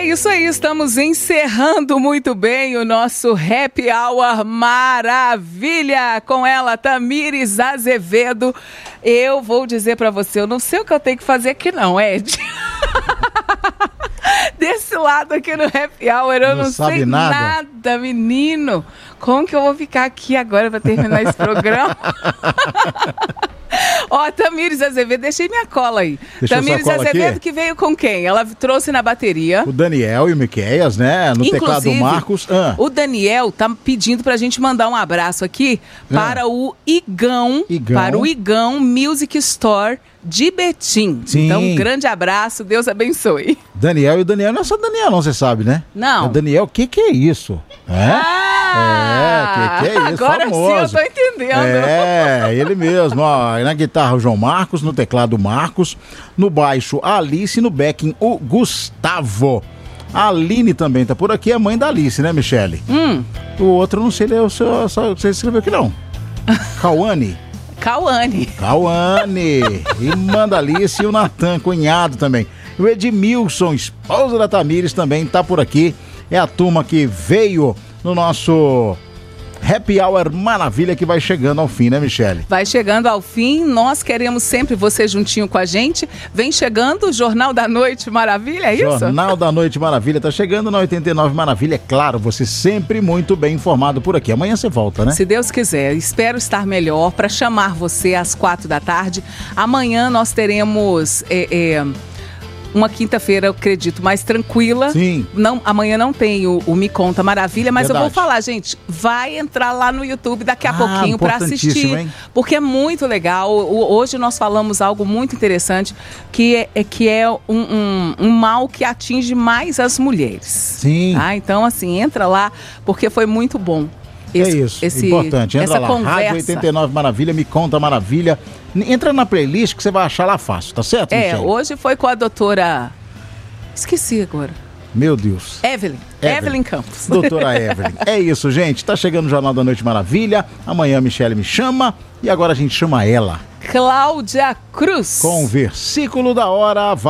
É isso aí, estamos encerrando muito bem o nosso Happy Hour Maravilha com ela, Tamires Azevedo. Eu vou dizer pra você, eu não sei o que eu tenho que fazer aqui não, Ed. Desse lado aqui no Happy Hour eu não sei nada, menino. Como que eu vou ficar aqui agora pra terminar esse programa? Ó, Tamires Azevedo, deixei minha cola aí. Tamires Azevedo aqui? Que veio com quem? Ela trouxe na bateria o Daniel e o Miqueias, né? No teclado do Marcos. O Daniel tá pedindo pra gente mandar um abraço aqui para o Igão, para o Igão Music Store de Betim. Sim. Então, um grande abraço, Deus abençoe. Daniel, e o Daniel não é só Daniel, não, você sabe, né? Não. O Daniel, o que é isso? Que é isso? Agora famoso. Sim, eu tô entendendo. É, ele mesmo, ó. Na guitarra o João Marcos, no teclado o Marcos, no baixo a Alice e no backing o Gustavo. A Aline também tá por aqui, é mãe da Alice, né, Michele? O outro, não sei ler, só você escreveu aqui não. Cauane. Irmã da Alice e o Natan, cunhado também. O Edmilson, esposa da Tamires, também tá por aqui. É a turma que veio no nosso Happy Hour Maravilha, que vai chegando ao fim, né, Michele? Vai chegando ao fim, nós queremos sempre você juntinho com a gente. Vem chegando o Jornal da Noite Maravilha, é isso? Jornal da Noite Maravilha tá chegando na 89 Maravilha, é claro, você sempre muito bem informado por aqui. Amanhã você volta, né? Se Deus quiser, espero estar melhor para chamar você às 4 da tarde. Amanhã nós teremos... uma quinta-feira, eu acredito, mais tranquila. Sim. Não, amanhã não tem o Me Conta Maravilha, mas verdade. Eu vou falar, gente, vai entrar lá no YouTube daqui a pouquinho para assistir, hein? Porque é muito legal. Hoje nós falamos algo muito interessante, que é um mal que atinge mais as mulheres. Sim. Tá? Então, assim, entra lá, porque foi muito bom. Importante, entra essa lá, conversa. Rádio 89 Maravilha, Me Conta Maravilha. Entra na playlist que você vai achar lá fácil, tá certo, Michele? Hoje foi com a doutora... Esqueci agora. Meu Deus. Evelyn Campos. Doutora Evelyn. É isso, gente, tá chegando o Jornal da Noite Maravilha. Amanhã a Michele me chama e agora a gente chama ela. Cláudia Cruz. Com o versículo da hora.